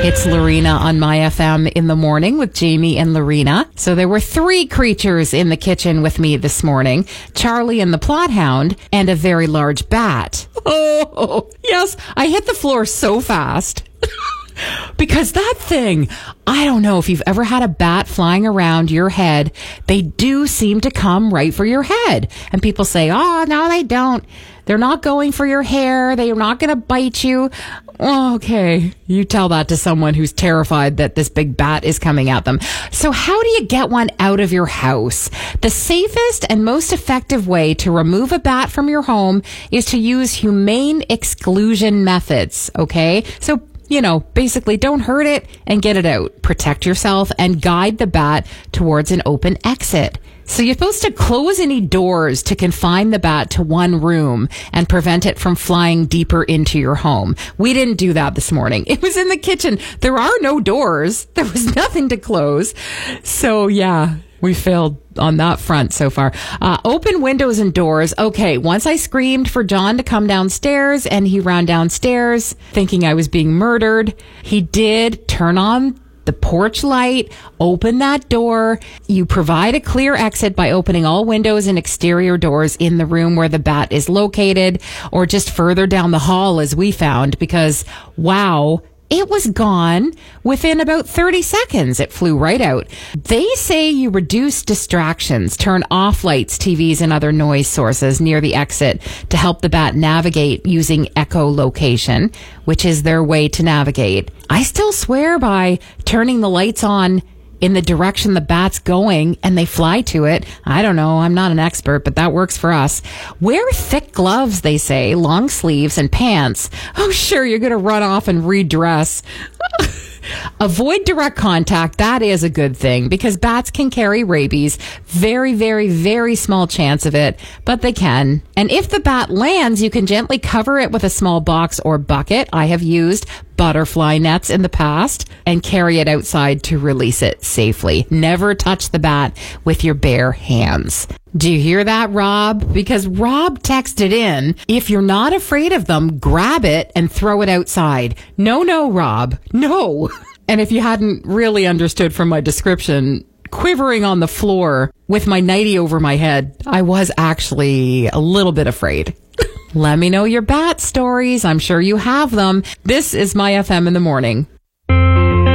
It's Lorena on My FM in the morning with Jamie and Lorena. So there were 3 creatures in the kitchen with me this morning. Charlie and the Plothound and a very large bat. Oh, yes. I hit the floor so fast. Because that thing, I don't know if you've ever had a bat flying around your head. They do seem to come right for your head. And people say, oh, no, they don't. They're not going for your hair. They're not going to bite you. Oh, okay. You tell that to someone who's terrified that this big bat is coming at them. So how do you get one out of your house? The safest and most effective way to remove a bat from your home is to use humane exclusion methods. Okay. So basically don't hurt it and get it out. Protect yourself and guide the bat towards an open exit. So you're supposed to close any doors to confine the bat to one room and prevent it from flying deeper into your home. We didn't do that this morning. It was in the kitchen. There are no doors. There was nothing to close. So yeah, we failed on that front so far. Open windows and doors. Okay, once I screamed for John to come downstairs and he ran downstairs thinking I was being murdered. He did turn on the porch light, open that door. You provide a clear exit by opening all windows and exterior doors in the room where the bat is located, or just further down the hall as we found, because wow, it was gone within about 30 seconds. It flew right out. They say you reduce distractions, turn off lights, TVs, and other noise sources near the exit to help the bat navigate using echolocation, which is their way to navigate. I still swear by turning the lights on in the direction the bat's going and they fly to it. I don't know. I'm not an expert, but that works for us. Wear thick gloves, they say, long sleeves and pants. Oh, sure, you're going to run off and redress. Avoid direct contact. That is a good thing because bats can carry rabies. Very, very, very small chance of it, but they can. And if the bat lands, you can gently cover it with a small box or bucket. I have used butterfly nets in the past and carry it outside to release it safely. Never touch the bat with your bare hands. Do you hear that, Rob? Because Rob texted in, if you're not afraid of them, grab it and throw it outside. No, Rob. No. And if you hadn't really understood from my description, quivering on the floor with my nightie over my head, I was actually a little bit afraid. Let me know your bat stories. I'm sure you have them. This is My FM in the morning.